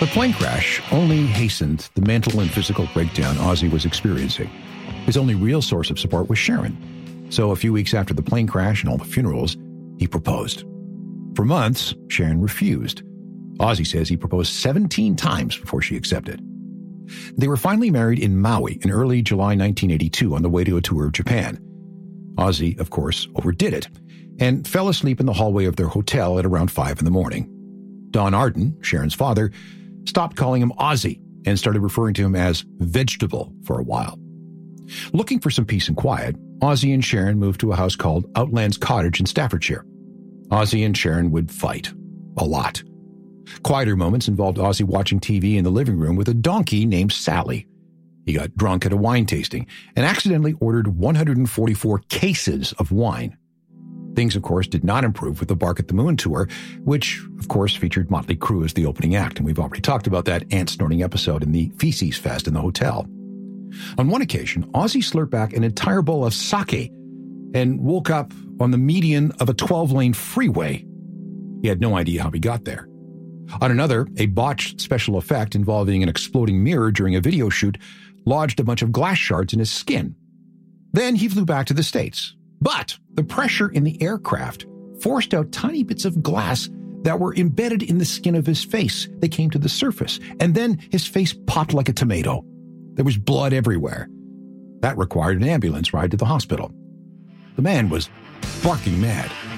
The plane crash only hastened the mental and physical breakdown Ozzy was experiencing. His only real source of support was Sharon. So a few weeks after the plane crash and all the funerals, he proposed. For months, Sharon refused. Ozzy says he proposed 17 times before she accepted. They were finally married in Maui in early July 1982 on the way to a tour of Japan. Ozzy, of course, overdid it and fell asleep in the hallway of their hotel at around 5 a.m. Don Arden, Sharon's father, stopped calling him Ozzy and started referring to him as Vegetable for a while. Looking for some peace and quiet, Ozzy and Sharon moved to a house called Outlands Cottage in Staffordshire. Ozzy and Sharon would fight. A lot. Quieter moments involved Ozzy watching TV in the living room with a donkey named Sally. He got drunk at a wine tasting and accidentally ordered 144 cases of wine. Things, of course, did not improve with the Bark at the Moon tour, which, of course, featured Motley Crue as the opening act, and we've already talked about that ant-snorting episode in the Feces Fest in the hotel. On one occasion, Ozzy slurped back an entire bowl of sake and woke up on the median of a 12-lane freeway. He had no idea how he got there. On another, a botched special effect involving an exploding mirror during a video shoot lodged a bunch of glass shards in his skin. Then he flew back to the States. But the pressure in the aircraft forced out tiny bits of glass that were embedded in the skin of his face. They came to the surface, and then his face popped like a tomato. There was blood everywhere. That required an ambulance ride to the hospital. The man was barking mad.